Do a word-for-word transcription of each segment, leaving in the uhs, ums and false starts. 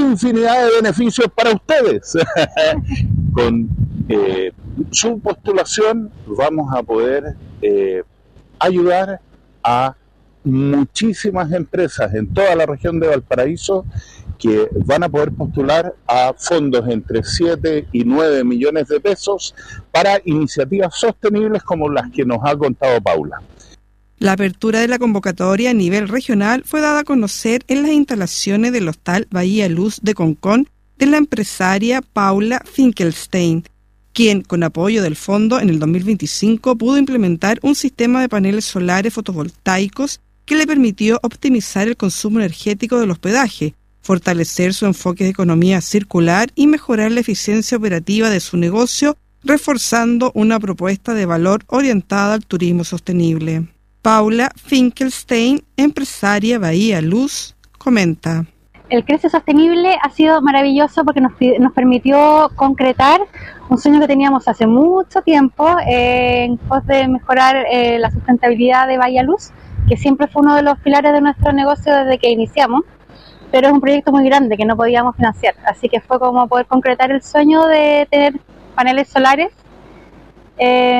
infinidad de beneficios para ustedes. Con eh, su postulación vamos a poder eh, ayudar a muchísimas empresas en toda la región de Valparaíso que van a poder postular a fondos entre siete y nueve millones de pesos para iniciativas sostenibles como las que nos ha contado Paula. La apertura de la convocatoria a nivel regional fue dada a conocer en las instalaciones del Hostal Bahía Luz de Concón de la empresaria Paula Finkelstein, quien, con apoyo del fondo en el dos mil veinticinco, pudo implementar un sistema de paneles solares fotovoltaicos que le permitió optimizar el consumo energético del hospedaje, fortalecer su enfoque de economía circular y mejorar la eficiencia operativa de su negocio, reforzando una propuesta de valor orientada al turismo sostenible. Paula Finkelstein, empresaria Bahía Luz, comenta. El Crece Sostenible ha sido maravilloso porque nos, nos permitió concretar un sueño que teníamos hace mucho tiempo eh, en pos de mejorar eh, la sustentabilidad de Bahía Luz, que siempre fue uno de los pilares de nuestro negocio desde que iniciamos, pero es un proyecto muy grande que no podíamos financiar, así que fue como poder concretar el sueño de tener paneles solares eh,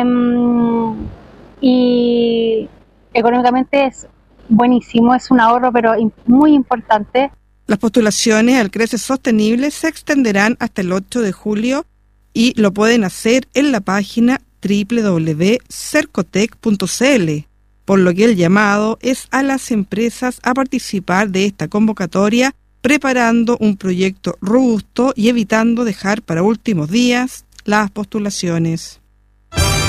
y económicamente es buenísimo, es un ahorro pero muy importante. Las postulaciones al Crece Sostenible se extenderán hasta el ocho de julio y lo pueden hacer en la página doble u doble u doble u punto cercotec punto c l, por lo que el llamado es a las empresas a participar de esta convocatoria, preparando un proyecto robusto y evitando dejar para últimos días las postulaciones.